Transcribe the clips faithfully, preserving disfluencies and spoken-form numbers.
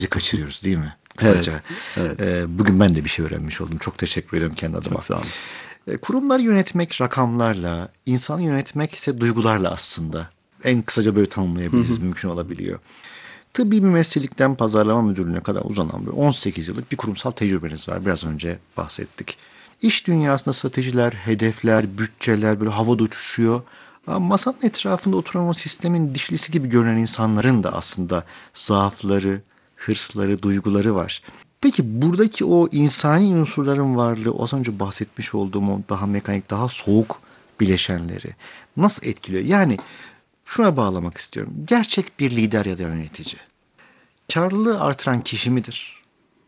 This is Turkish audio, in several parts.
kaçırıyoruz değil mi? Kısaca. Evet, evet. Ee, bugün ben de bir şey öğrenmiş oldum. Çok teşekkür ederim kendi adıma. Çok sağ olun. Ee, kurumları yönetmek rakamlarla, insanı yönetmek ise duygularla aslında. En kısaca böyle tanımlayabiliriz, mümkün olabiliyor. Tıbbi bir meslekten pazarlama müdürlüğüne kadar uzanan bir on sekiz yıllık bir kurumsal tecrübeniz var. Biraz önce bahsettik. İş dünyasında stratejiler, hedefler, bütçeler böyle havada uçuşuyor. Ama masanın etrafında oturan o sistemin dişlisi gibi görünen insanların da aslında zaafları, hırsları, duyguları var. Peki buradaki o insani unsurların varlığı, az önce bahsetmiş olduğum o daha mekanik, daha soğuk bileşenleri nasıl etkiliyor? Yani şuna bağlamak istiyorum. Gerçek bir lider ya da yönetici, karlılığı artıran kişi midir?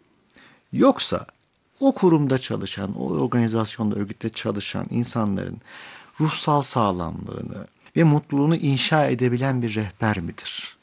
Yoksa o kurumda çalışan, o organizasyonda, örgütte çalışan insanların ruhsal sağlamlığını ve mutluluğunu inşa edebilen bir rehber midir?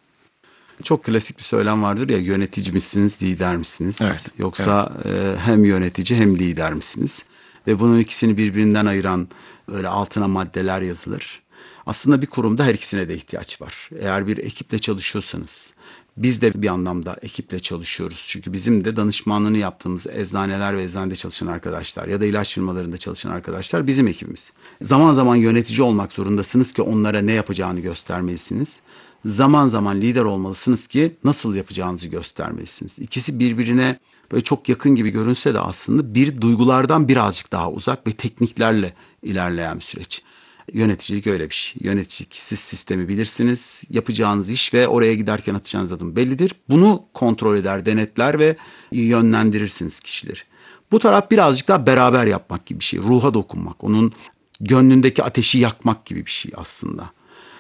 Çok klasik bir söylem vardır ya, yönetici misiniz, lider misiniz? Evet, Yoksa e, hem yönetici hem lider misiniz? Ve bunun ikisini birbirinden ayıran öyle altına maddeler yazılır. Aslında bir kurumda her ikisine de ihtiyaç var. Eğer bir ekiple çalışıyorsanız, biz de bir anlamda ekiple çalışıyoruz. Çünkü bizim de danışmanlığını yaptığımız eczaneler ve eczanede çalışan arkadaşlar ya da ilaç firmalarında çalışan arkadaşlar bizim ekibimiz. Zaman zaman yönetici olmak zorundasınız ki onlara ne yapacağını göstermelisiniz. Zaman zaman lider olmalısınız ki nasıl yapacağınızı göstermelisiniz. İkisi birbirine böyle çok yakın gibi görünse de aslında bir duygulardan birazcık daha uzak ve tekniklerle ilerleyen bir süreç. Yöneticilik öyle bir şey. Yöneticilik, siz sistemi bilirsiniz, yapacağınız iş ve oraya giderken atacağınız adım bellidir. Bunu kontrol eder, denetler ve yönlendirirsiniz kişileri. Bu taraf birazcık daha beraber yapmak gibi bir şey. Ruha dokunmak, onun gönlündeki ateşi yakmak gibi bir şey aslında.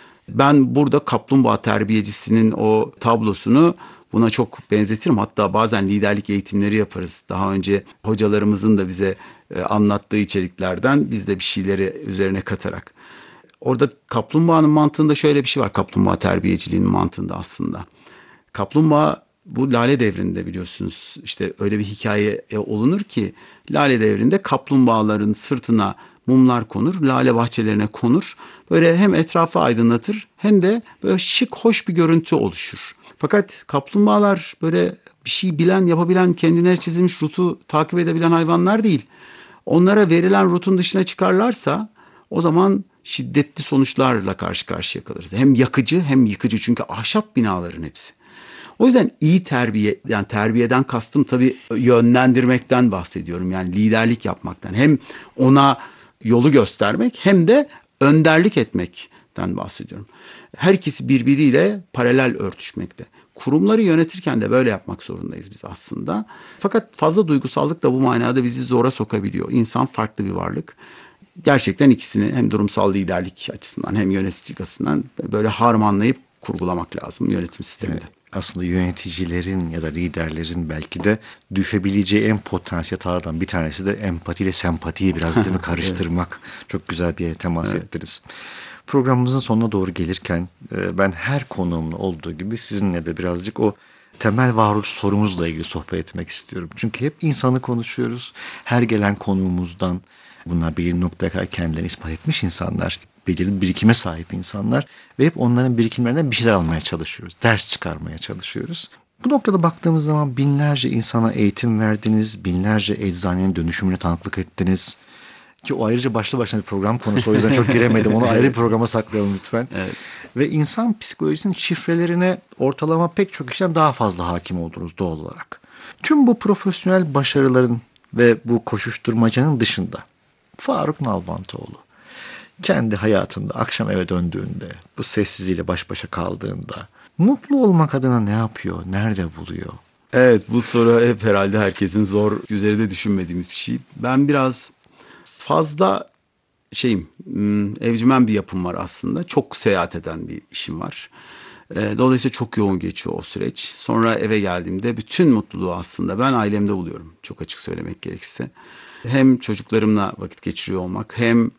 Ben burada kaplumbağa terbiyecisinin o tablosunu buna çok benzetirim. Hatta bazen liderlik eğitimleri yaparız. Daha önce hocalarımızın da bize e, anlattığı içeriklerden biz de bir şeyleri üzerine katarak. Orada kaplumbağanın mantığında şöyle bir şey var. Kaplumbağa terbiyeciliğinin mantığında aslında. Kaplumbağa bu Lale Devri'nde biliyorsunuz işte öyle bir hikaye olunur ki Lale Devri'nde kaplumbağaların sırtına mumlar konur, lale bahçelerine konur. Böyle hem etrafı aydınlatır hem de böyle şık, hoş bir görüntü oluşur. Fakat kaplumbağalar böyle bir şey bilen, yapabilen, kendine çizilmiş rutu takip edebilen hayvanlar değil. Onlara verilen rutun dışına çıkarlarsa o zaman şiddetli sonuçlarla karşı karşıya kalırız. Hem yakıcı hem yıkıcı, çünkü ahşap binaların hepsi. O yüzden iyi terbiye, yani terbiyeden kastım tabii yönlendirmekten bahsediyorum. Yani liderlik yapmaktan, hem ona yolu göstermek hem de önderlik etmekten bahsediyorum. Her ikisi birbiriyle paralel örtüşmekte. Kurumları yönetirken de böyle yapmak zorundayız biz aslında. Fakat fazla duygusallık da bu manada bizi zora sokabiliyor. İnsan farklı bir varlık. Gerçekten ikisini hem durumsal liderlik açısından hem yöneticilik açısından böyle harmanlayıp kurgulamak lazım yönetim sisteminde. Evet. Aslında yöneticilerin ya da liderlerin belki de düşebileceği en potansiyel hatalardan bir tanesi de empati ile sempatiyi biraz değil mi karıştırmak. Evet. Çok güzel bir yere temas evet. ettiniz. Programımızın sonuna doğru gelirken ben her konuğumla olduğu gibi sizinle de birazcık o temel varoluş sorumuzla ilgili sohbet etmek istiyorum. Çünkü hep insanı konuşuyoruz. Her gelen konuğumuzdan, bunlar belirli noktaya kadar kendilerini ispat etmiş insanlar, belirli birikime sahip insanlar ve hep onların birikimlerinden bir şeyler almaya çalışıyoruz. Ders çıkarmaya çalışıyoruz. Bu noktada baktığımız zaman binlerce insana eğitim verdiniz, binlerce eczanenin dönüşümüne tanıklık ettiniz. Ki o ayrıca başlı başına bir program konusu, o yüzden çok giremedim. Onu ayrı bir programa saklayalım lütfen. Evet. Ve insan psikolojisinin şifrelerine ortalama pek çok kişiden daha fazla hakim oldunuz doğal olarak. Tüm bu profesyonel başarıların ve bu koşuşturmacanın dışında Faruk Nalbantoğlu kendi hayatında akşam eve döndüğünde, bu sessizliğiyle baş başa kaldığında mutlu olmak adına ne yapıyor, nerede buluyor? Evet, bu soru hep herhalde herkesin zor, üzerinde düşünmediğimiz bir şey. Ben biraz fazla şeyim, evcimen bir yapım var aslında. Çok seyahat eden bir işim var. Dolayısıyla çok yoğun geçiyor o süreç. Sonra eve geldiğimde bütün mutluluğu aslında ben ailemde buluyorum. Çok açık söylemek gerekirse. Hem çocuklarımla vakit geçiriyor olmak, hem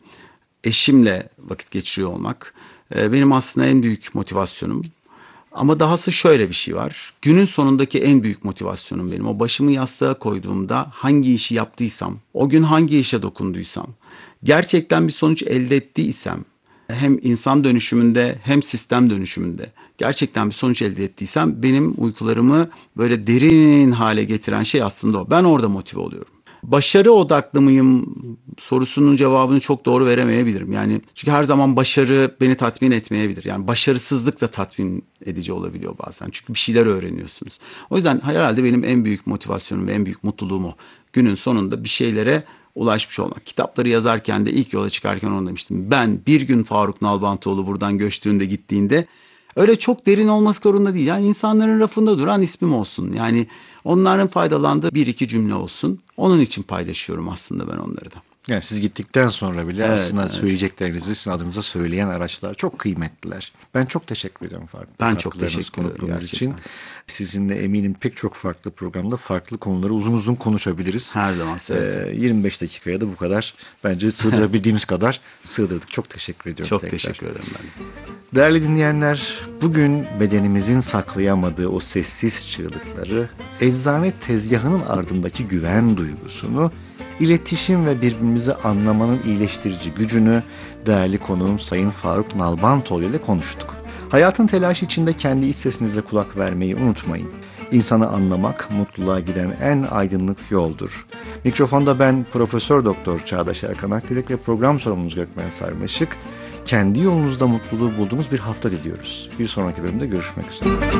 eşimle vakit geçiriyor olmak benim aslında en büyük motivasyonum. Ama dahası şöyle bir şey var. Günün sonundaki en büyük motivasyonum benim. O başımı yastığa koyduğumda hangi işi yaptıysam, o gün hangi işe dokunduysam, gerçekten bir sonuç elde ettiysem, hem insan dönüşümünde hem sistem dönüşümünde gerçekten bir sonuç elde ettiysem benim uykularımı böyle derin hale getiren şey aslında o. Ben orada motive oluyorum. Başarı odaklı mıyım sorusunun cevabını çok doğru veremeyebilirim. Yani çünkü her zaman başarı beni tatmin etmeyebilir. Yani başarısızlık da tatmin edici olabiliyor bazen. Çünkü bir şeyler öğreniyorsunuz. O yüzden herhalde benim en büyük motivasyonum ve en büyük mutluluğum o. Günün sonunda bir şeylere ulaşmış olmak. Kitapları yazarken de ilk yola çıkarken onu demiştim. Ben bir gün Faruk Nalbantoğlu buradan göçtüğünde gittiğinde öyle çok derin olması zorunda değil. Yani insanların rafında duran ismim olsun. Yani onların faydalandığı bir iki cümle olsun. Onun için paylaşıyorum aslında ben onları da. Yani siz gittikten sonra bile Evet, aslında evet. söyleyeceklerinizi sizin adınıza söyleyen araçlar çok kıymetliler. Ben çok teşekkür ederim Faruk. Ben çok Katkılarınız, teşekkür ederim konukluğunuz gerçekten. için. Sizinle eminim pek çok farklı programda farklı konuları uzun uzun konuşabiliriz. Her zaman seve seve. Ee, yirmi beş dakikaya da bu kadar bence sığdırabildiğimiz kadar sığdırdık. Çok teşekkür ediyorum Çok tekrar. teşekkür ederim ben de. Değerli dinleyenler, bugün bedenimizin saklayamadığı o sessiz çığlıkları, eczane tezgahının ardındaki güven duygusunu, iletişim ve birbirimizi anlamanın iyileştirici gücünü değerli konuğum Sayın Faruk Nalbantoğlu ile konuştuk. Hayatın telaşı içinde kendi iç sesinize kulak vermeyi unutmayın. İnsanı anlamak mutluluğa giden en aydınlık yoldur. Mikrofonda ben Profesör Doktor Çağdaş Erkan Akgürek ve program sorumlumuz Gökmen Sarmaşık. Kendi yolunuzda mutluluğu bulduğunuz bir hafta diliyoruz. Bir sonraki bölümde görüşmek üzere.